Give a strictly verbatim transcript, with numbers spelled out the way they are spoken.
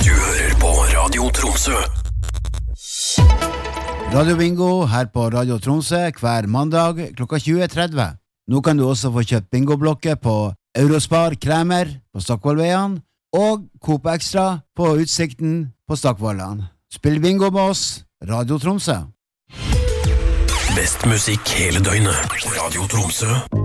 Du hører på Radio Tromsø. Radio Bingo her på Radio Tromsø hver mandag klokka tjue tretti. Nå kan du også få kjøpt bingoblokker på Eurospar Kremer på Stockvollveien og Coop Extra på Utsikten på Stockvollan. Spill bingo med oss, Radio Tromsø. Best musikk hele døgnet. Radio Tromsø.